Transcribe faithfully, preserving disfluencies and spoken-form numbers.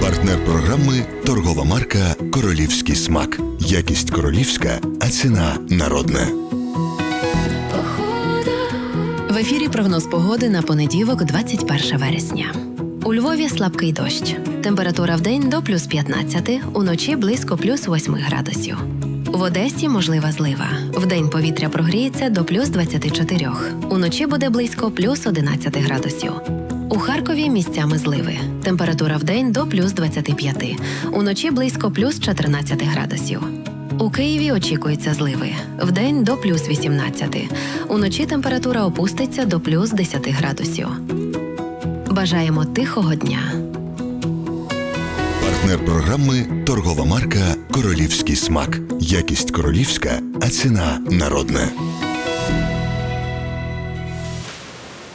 Партнер програми – торгова марка «Королівський смак». Якість королівська, а ціна народна. В ефірі прогноз погоди на понеділок, двадцять перше вересня. У Львові слабкий дощ. Температура вдень до плюс п'ятнадцять, уночі близько плюс восьм градусів. В Одесі можлива злива. Вдень повітря прогріється до плюс двадцять чотири. Уночі буде близько плюс одинадцять градусів. У Харкові місцями зливи. Температура вдень до плюс двадцять п'ять. Уночі близько плюс чотирнадцять градусів. У Києві очікуються зливи. Вдень до плюс вісімнадцять. Уночі температура опуститься до плюс десять градусів. Бажаємо тихого дня. Партнер програми – торгова марка «Королівський смак». Якість королівська, а ціна народна.